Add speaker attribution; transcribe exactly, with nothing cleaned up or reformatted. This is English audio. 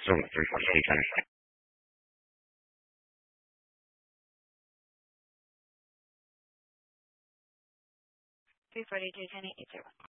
Speaker 1: Zoom three forty-eight ten.
Speaker 2: three forty-two ten eight zero.